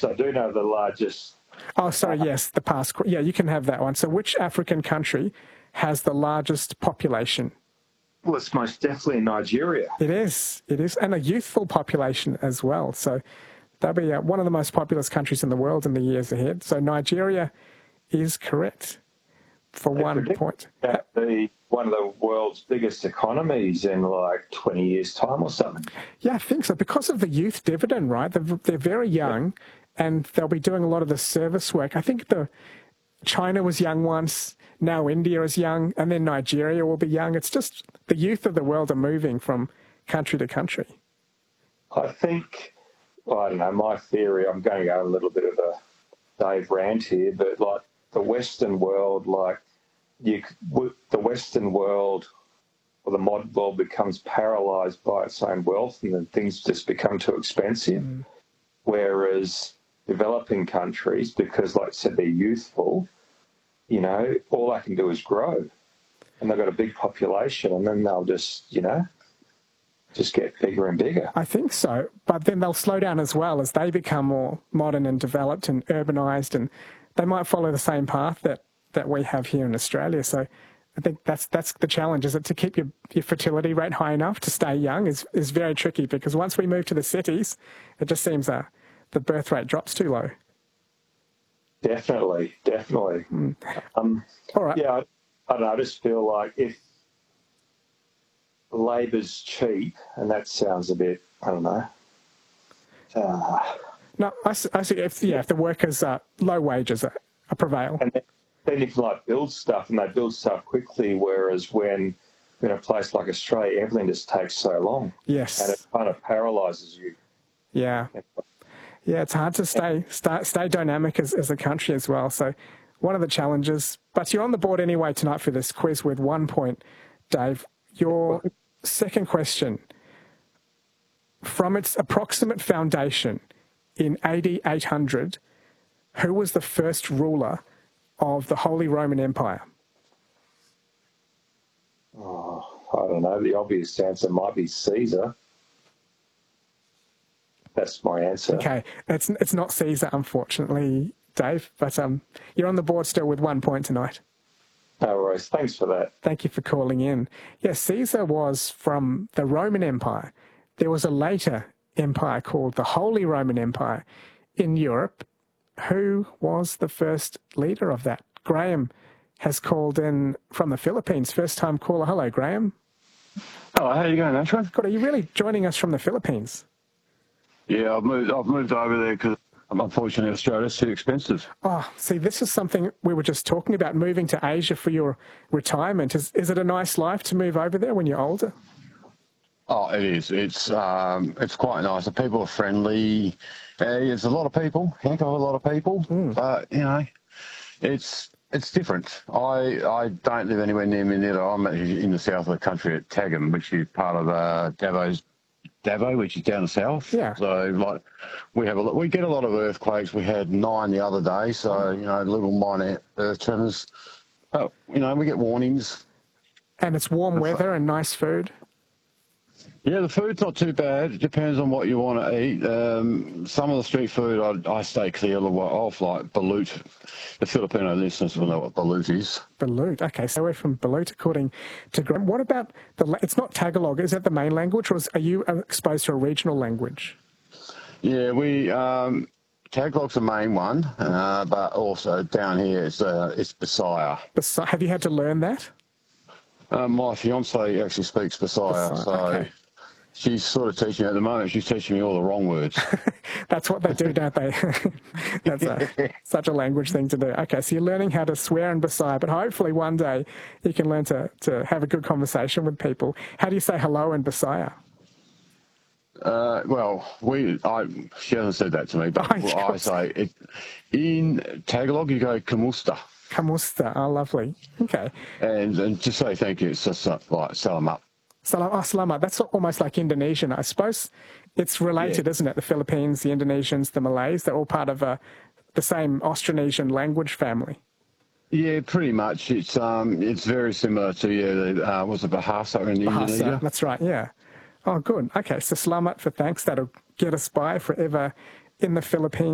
I do know the largest. Oh, sorry, yes, the past. Yeah, you can have that one. So which African country has the largest population? Well, it's most definitely Nigeria. It is, and a youthful population as well. So they'll be one of the most populous countries in the world in the years ahead. So Nigeria is correct for 1 point. That be one of the world's biggest economies in like 20 years' time or something. Yeah, I think so. Because of the youth dividend, right? They're very young, and they'll be doing a lot of the service work. I think China was young once, now India is young, and then Nigeria will be young. It's just the youth of the world are moving from country to country. I think, well, I don't know, my theory, I'm going to go a little bit of a Dave rant here, but like the Western world, the Western world or the modern world becomes paralysed by its own wealth, and then things just become too expensive. Whereas developing countries, because like I said, they're youthful, all they can do is grow. And they've got a big population, and then they'll just get bigger and bigger. I think so. But then they'll slow down as well as they become more modern and developed and urbanised, and they might follow the same path that we have here in Australia. So I think that's the challenge, is that to keep your fertility rate high enough to stay young is very tricky, because once we move to the cities, it just seems the birth rate drops too low. Definitely. All right. Yeah, I don't know, I just feel like if labour's cheap, and that sounds a bit, I don't know. No, I see. If the workers low wages prevail. And then you can build stuff, and they build stuff quickly, whereas when in a place like Australia, everything just takes so long. Yes. And it kind of paralyses you. Yeah. Yeah, it's hard to stay dynamic as a country as well. So one of the challenges, but you're on the board anyway tonight for this quiz with 1 point, Dave. Your second question, from its approximate foundation in AD 800, who was the first ruler of the Holy Roman Empire? Oh, I don't know. The obvious answer might be Caesar. That's my answer. Okay, it's not Caesar, unfortunately, Dave, but you're on the board still with 1 point tonight. No worries. Thanks for that. Thank you for calling in. Yes, Caesar was from the Roman Empire. There was a later empire called the Holy Roman Empire in Europe. Who was the first leader of that? Graham has called in from the Philippines. First time caller. Hello, Graham. Oh, how are you going, Ashwin? God, are you really joining us from the Philippines? Yeah, I've moved over there because unfortunately Australia's too expensive. Oh, see, this is something we were just talking about, moving to Asia for your retirement. Is it a nice life to move over there when you're older? Oh, it is. It's quite nice. The people are friendly. There's a lot of people, heck of a lot of people. But it's different. I don't live anywhere near Manila. I'm in the south of the country at Tagum, which is part of Davao, which is down south. Yeah. So we get a lot of earthquakes. We had 9 the other day. So little minor earth tremors. But we get warnings. And it's warm weather and nice food. Yeah, the food's not too bad. It depends on what you want to eat. Some of the street food I stay clear of, like balut. The Filipino listeners will know what balut is. Balut. Okay, so we're from balut according to Graham. What about it's not Tagalog, is that the main language, or are you exposed to a regional language? Yeah, Tagalog's the main one, but also down here it's Bisaya. Have you had to learn that? My fiance actually speaks Bisaya, so okay. She's sort of teaching me at the moment. She's teaching me all the wrong words. That's what they do, don't they? That's such a language thing to do. Okay, so you're learning how to swear in Bisaya, but hopefully one day you can learn to have a good conversation with people. How do you say hello in Bisaya? She hasn't said that to me, but I say it. In Tagalog, you go kamusta. Kamusta. Oh, lovely. Okay. And to say thank you, it's just like salamat. Salamat. That's almost like Indonesian. I suppose it's related, isn't it? The Philippines, the Indonesians, the Malays, they're all part of the same Austronesian language family. Yeah, pretty much. It's very similar to was it Bahasa in Indonesia? That's right, yeah. Oh, good. Okay, so salamat for thanks. That'll get us by forever in the Philippines.